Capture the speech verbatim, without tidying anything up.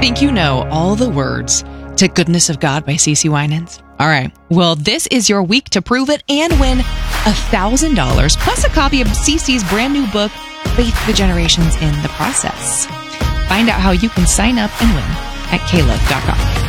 Think you know all the words to Goodness of God by CeCe Winans? All right. Well, this is your week to prove it and win one thousand dollars plus a copy of CeCe's brand new book, Faith the Generations in the Process. Find out how you can sign up and win at K Love dot com.